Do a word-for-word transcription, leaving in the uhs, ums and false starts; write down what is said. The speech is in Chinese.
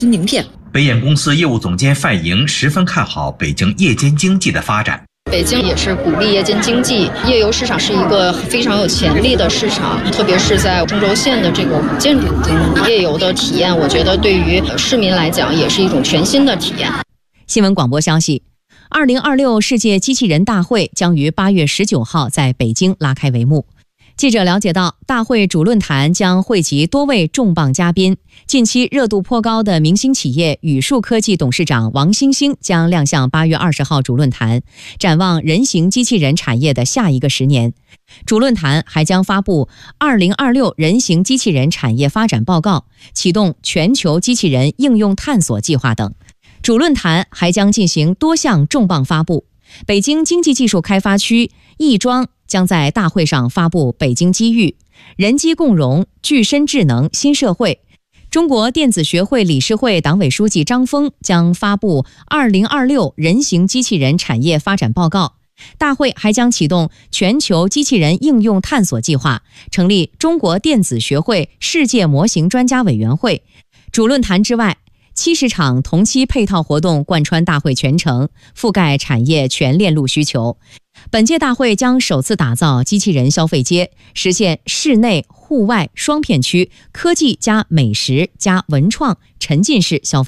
名片。 北眼公司业务总监范莹十分看好北京夜间经济的发展。 北京也是鼓励夜间经济，夜游市场是一个非常有潜力的市场，特别是在中轴线的这个五线主经夜游的体验，我觉得对于市民来讲也是一种全新的体验。 新闻广播消息，二零二六世界机器人大会将于八月十九号在北京拉开帷幕。记者了解到，大会主论坛将汇集多位重磅嘉宾。近期热度颇高的明星企业宇树科技董事长王星星将亮相八月二十号主论坛，展望人形机器人产业的下一个十年。主论坛还将发布二零二六人形机器人产业发展报告，启动全球机器人应用探索计划等。主论坛还将进行多项重磅发布。北京经济技术开发区亦庄将在大会上发布北京机遇、人机共融、具身智能新社会。中国电子学会理事会党委书记张峰将发布二零二六人形机器人产业发展报告。大会还将启动全球机器人应用探索计划，成立中国电子学会世界模型专家委员会。主论坛之外，七十场同期配套活动贯穿大会全程，覆盖产业全链路需求。本届大会将首次打造机器人消费街，实现室内、户外双片区、科技加美食加文创沉浸式消费。